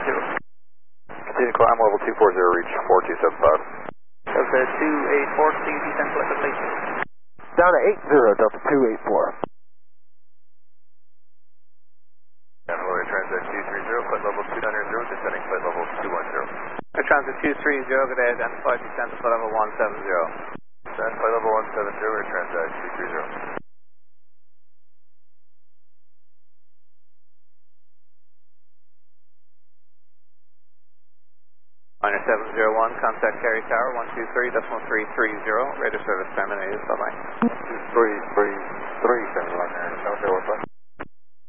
Continue to climb level 240, reach 4275. Delta 284, continue descent collectively. Down to 80, Delta 284. And lower transit 230, flight level 290, descending flight level 210. Transit 230, good day, identified descent to flight level 170. Descend flight level 170, transit 230. Minor 701, contact Carry Tower 123.330, radio service terminated, bye-bye. 2333, 719,